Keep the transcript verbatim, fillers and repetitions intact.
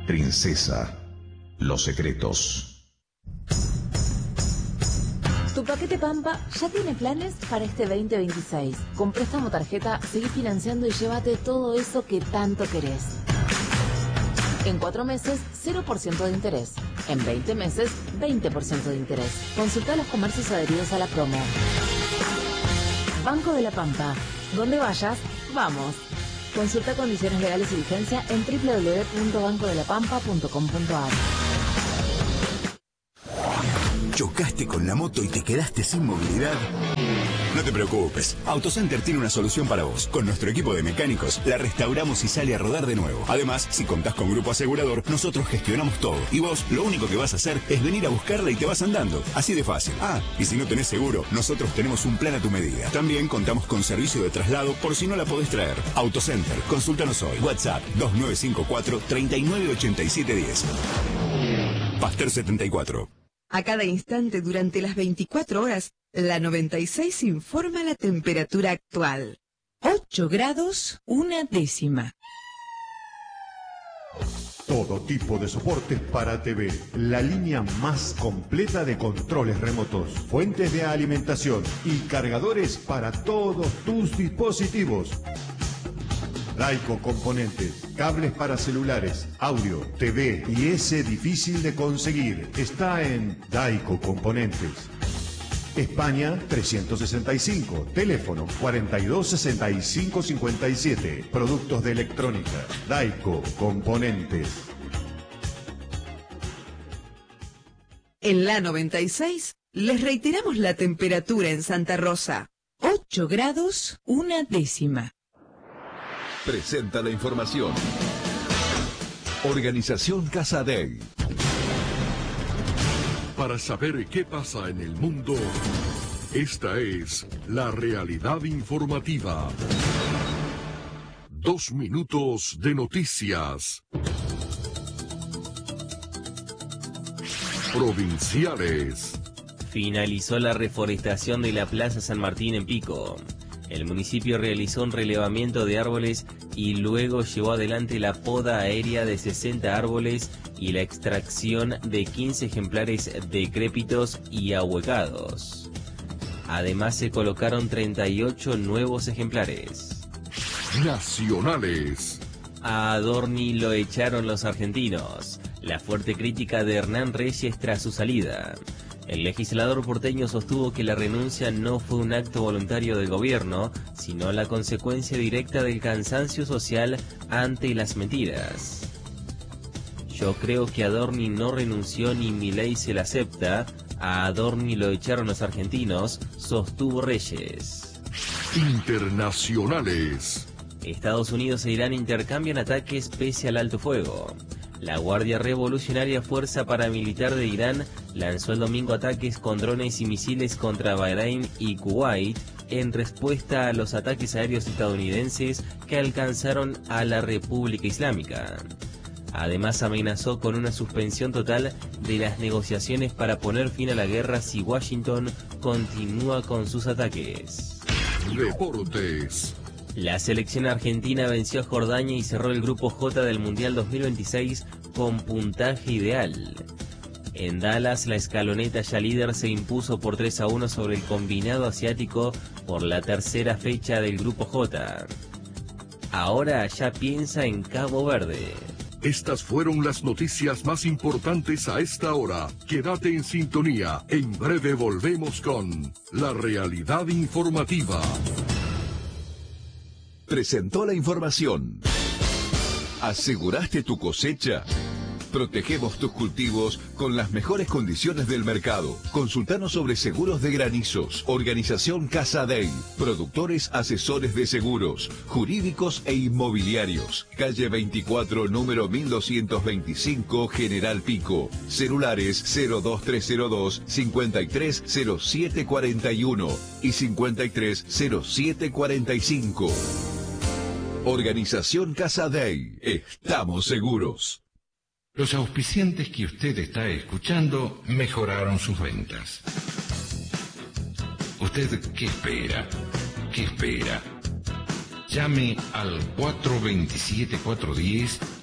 Princesa, los secretos. Tu paquete Pampa ya tiene planes para este veinte veintiséis. Con préstamo tarjeta, seguí financiando y llévate todo eso que tanto querés. En cuatro meses, cero por ciento de interés. En veinte meses, veinte por ciento de interés. Consulta los comercios adheridos a la promo. Banco de la Pampa. Donde vayas, vamos. Consulta condiciones legales y vigencia en doble u doble u doble u punto banco de la pampa punto com punto a r. ¿Chocaste con la moto y te quedaste sin movilidad? No te preocupes, AutoCenter tiene una solución para vos. Con nuestro equipo de mecánicos la restauramos y sale a rodar de nuevo. Además, si contás con grupo asegurador, nosotros gestionamos todo. Y vos lo único que vas a hacer es venir a buscarla y te vas andando. Así de fácil. Ah, y si no tenés seguro, nosotros tenemos un plan a tu medida. También contamos con servicio de traslado por si no la podés traer. AutoCenter, consúltanos hoy. WhatsApp dos nueve cinco cuatro, tres nueve ocho siete uno cero. Pasteur setenta y cuatro. A cada instante durante las veinticuatro horas, la noventa y seis informa la temperatura actual. ocho grados, una décima. Todo tipo de soportes para T V. La línea más completa de controles remotos, fuentes de alimentación y cargadores para todos tus dispositivos. Daico Componentes, cables para celulares, audio, T V y ese difícil de conseguir. Está en Daico Componentes. España trescientos sesenta y cinco, teléfono cuarenta y dos sesenta y cinco cincuenta y siete. Productos de electrónica, Daico Componentes. En la noventa y seis, les reiteramos la temperatura en Santa Rosa. ocho grados, una décima. Presenta la información. Organización Casadei. Para saber qué pasa en el mundo, esta es la realidad informativa. Dos minutos de noticias. Provinciales. Finalizó la reforestación de la Plaza San Martín en Pico. El municipio realizó un relevamiento de árboles y luego llevó adelante la poda aérea de sesenta árboles y la extracción de quince ejemplares decrépitos y ahuecados. Además se colocaron treinta y ocho nuevos ejemplares. Nacionales. A Adorni lo echaron los argentinos. La fuerte crítica de Hernán Reyes tras su salida. El legislador porteño sostuvo que la renuncia no fue un acto voluntario del gobierno, sino la consecuencia directa del cansancio social ante las mentiras. Yo creo que Adorni no renunció ni Milei se la acepta. A Adorni lo echaron los argentinos, sostuvo Reyes. Internacionales. Estados Unidos e Irán intercambian ataques pese al alto fuego. La Guardia Revolucionaria Fuerza Paramilitar de Irán lanzó el domingo ataques con drones y misiles contra Bahrein y Kuwait en respuesta a los ataques aéreos estadounidenses que alcanzaron a la República Islámica. Además amenazó con una suspensión total de las negociaciones para poner fin a la guerra si Washington continúa con sus ataques. Deportes. La selección argentina venció a Jordania y cerró el grupo J del Mundial dos mil veintiséis con puntaje ideal. En Dallas, la escaloneta ya líder se impuso por tres a uno sobre el combinado asiático por la tercera fecha del grupo J. Ahora ya piensa en Cabo Verde. Estas fueron las noticias más importantes a esta hora. Quédate en sintonía. En breve volvemos con la realidad informativa. Presentó la información. ¿Aseguraste tu cosecha? Protegemos tus cultivos con las mejores condiciones del mercado. Consultanos sobre seguros de granizos. Organización Casadei. Productores asesores de seguros, jurídicos e inmobiliarios. Calle veinticuatro, número mil doscientos veinticinco, General Pico. Celulares cero dos tres cero dos, cincuenta y tres cero siete cuarenta y uno y cincuenta y tres cero siete cuarenta y cinco. Organización Casadei. Estamos seguros. Los auspiciantes que usted está escuchando mejoraron sus ventas. ¿Usted qué espera? ¿Qué espera? Llame al cuatro dos siete, cuatro uno cero